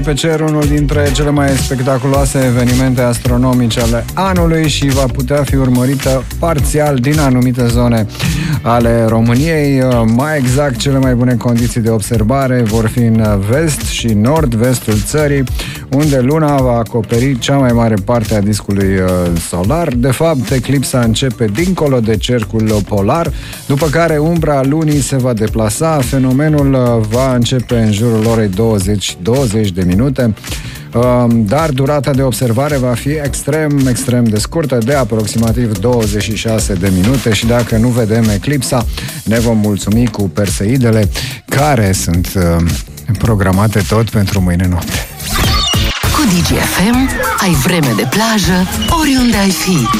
Pe cer unul dintre cele mai spectaculoase evenimente astronomice ale anului și va putea fi urmărită parțial din anumite zone ale României. Mai exact, cele mai bune condiții de observare vor fi în vest și nord-vestul țării, unde luna va acoperi cea mai mare parte a discului solar. De fapt, eclipsa începe dincolo de cercul polar, după care umbra lunii se va deplasa. Fenomenul va începe în jurul orei 20 de minute, dar durata de observare va fi extrem de scurtă, de aproximativ 26 de minute, și dacă nu vedem eclipsa, ne vom mulțumi cu Perseidele, care sunt programate tot pentru mâine noapte. Cu DGFM ai vreme de plajă oriunde ai fi.